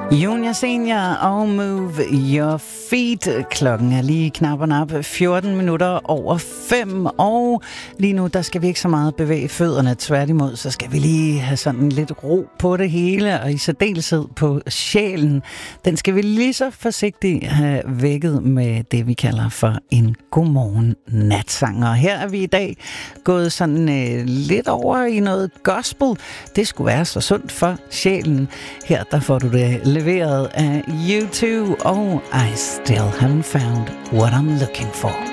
Junior Senior og Move Your Feet. Klokken er lige knap og nap 14 minutter over 5, og lige nu der skal vi ikke så meget bevæge fødderne. Tværtimod, så skal vi lige have sådan lidt ro på det hele, og i særdeleshed på sjælen. Den skal vi lige så forsigtigt have vækket med det, vi kalder for en godmorgen natsang. Og her er vi i dag gået sådan lidt over i noget gospel. Det skulle være så sundt for sjælen. Her der får du det leveret af U2 og I Still Haven't Found What I'm Looking For.